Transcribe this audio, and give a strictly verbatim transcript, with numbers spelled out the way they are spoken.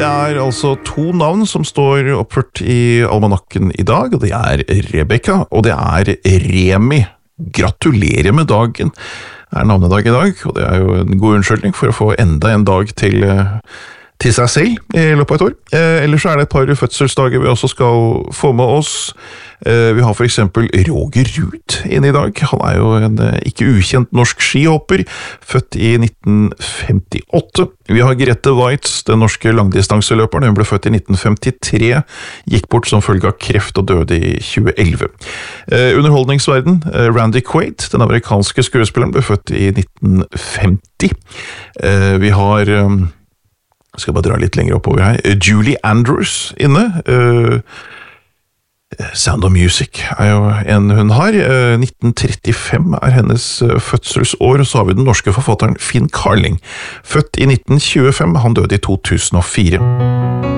Det er altså to navn som står oppført i almanakken i dag, og det er Rebecca, og det er Remi. Gratulerer med dagen. Det er navnedag i dag, og det er jo en god unnskyldning for å få enda en dag til, til seg selv i løpet av et år. Eh, ellers er det et par fødselsdager vi også skal få med oss. Eh, vi har for eksempel Roger Ruud inne i dag. Han er jo en eh, ikke ukjent norsk skihopper, født i nitten femtiåtte. Vi har Grete Waitz, den norske langdistanseløperen. Hun ble født i nitten femtitre, gikk bort som følge av kreft og døde i tjue elleve. Eh, underholdningsverden, eh, Randy Quaid, den amerikanske skuespilleren, ble født i nitten femti. Eh, vi har... Eh, Jeg skal bare dra litt lenger oppover her. Julie Andrews inne. Uh, Sound of Music er jo en hun har. Uh, nitten trettifem er hennes uh, fødselsår, og så har vi den norske forfatteren Finn Carling. Født i nitten tjuefem, han døde i to tusen og fire.